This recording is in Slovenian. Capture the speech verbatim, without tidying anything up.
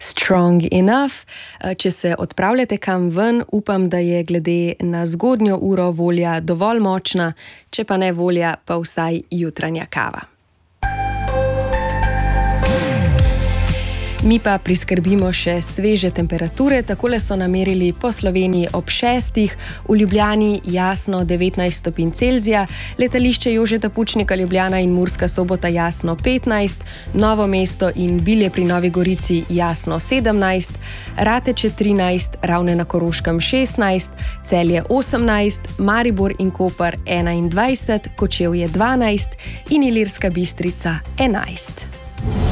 Strong enough. Če se odpravljate kam ven, upam, da je glede na zgodnjo uro volja dovolj močna, če pa ne volja, pa vsaj jutranja kava. Mi pa priskrbimo še sveže temperature, takole so namerili po Sloveniji ob šestih, v Ljubljani jasno devetnajst stopinj Celzija, letališče Jožeta Pučnika Ljubljana in Murska Sobota jasno petnajst, Novo mesto in Bilje pri Novi Gorici jasno sedemnajst, Rateče trinajst, Ravne na Koroškem šestnajst, Celje osemnajst, Maribor in Koper enaindvajset, Kočevje dvanajst in Ilirska Bistrica enajst.